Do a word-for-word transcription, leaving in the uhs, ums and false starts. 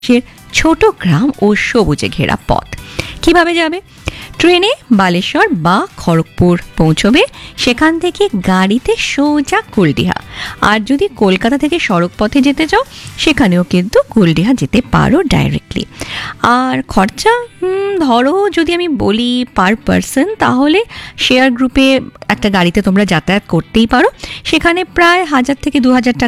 ছোট গ্রাম ও সবুজে ঘেরা পথ। কিভাবে যাবে? ট্রেনে বালেশ্বর বা খড়গপুর পৌঁছবে, সেখান থেকে গাড়িতে সোজা কুলডিহা। আর যদি কলকাতা থেকে সড়ক পথে যেতে চাও, সেখানেও কিন্তু কুলডিহা যেতে পারো ডাইরেক্টলি। আর খরচা ধরো যদি আমি বলি পার পারসন, তাহলে শেয়ার গ্রুপে একটা গাড়িতে তোমরা যাতায়াত করতেই পারো, সেখানে প্রায় হাজার থেকে দু হাজার টাকা